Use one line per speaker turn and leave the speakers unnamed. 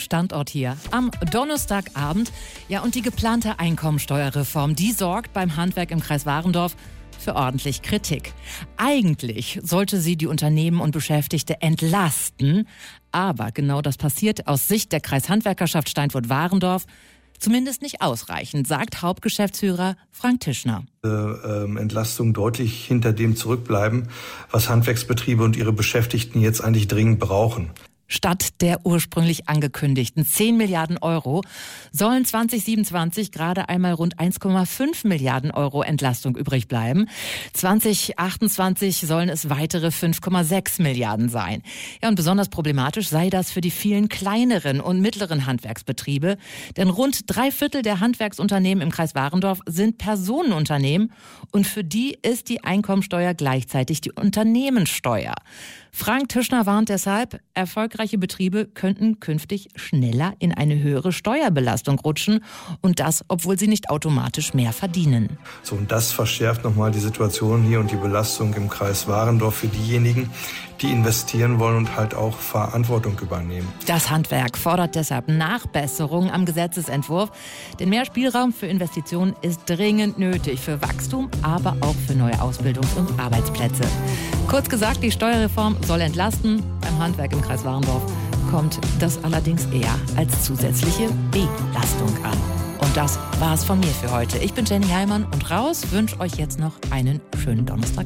Standort hier am Donnerstagabend. Ja, und die geplante Einkommensteuerreform, die sorgt beim Handwerk im Kreis Warendorf für ordentlich Kritik. Eigentlich sollte sie die Unternehmen und Beschäftigte entlasten. Aber genau das passiert aus Sicht der Kreishandwerkerschaft Steinfurt-Warendorf zumindest nicht ausreichend, sagt Hauptgeschäftsführer Frank Tischner.
Entlastung deutlich hinter dem zurückbleiben, was Handwerksbetriebe und ihre Beschäftigten jetzt eigentlich dringend brauchen.
Statt der ursprünglich angekündigten 10 Milliarden Euro sollen 2027 gerade einmal rund 1,5 Milliarden Euro Entlastung übrig bleiben. 2028 sollen es weitere 5,6 Milliarden sein. Ja, und besonders problematisch sei das für die vielen kleineren und mittleren Handwerksbetriebe. Denn rund 3/4 der Handwerksunternehmen im Kreis Warendorf sind Personenunternehmen. Und für die ist die Einkommensteuer gleichzeitig die Unternehmenssteuer. Frank Tischner warnt deshalb, erfolgreiche Betriebe könnten künftig schneller in eine höhere Steuerbelastung rutschen und das, obwohl sie nicht automatisch mehr verdienen.
So, und das verschärft nochmal die Situation hier und die Belastung im Kreis Warendorf für diejenigen, die investieren wollen und halt auch Verantwortung übernehmen.
Das Handwerk fordert deshalb Nachbesserungen am Gesetzesentwurf, denn mehr Spielraum für Investitionen ist dringend nötig für Wachstum, aber auch für neue Ausbildungs- und Arbeitsplätze. Kurz gesagt, die Steuerreform soll entlasten. Beim Handwerk im Kreis Warendorf kommt das allerdings eher als zusätzliche Belastung an. Und das war's von mir für heute. Ich bin Jenny Heimann und wünsche euch jetzt noch einen schönen Donnerstag.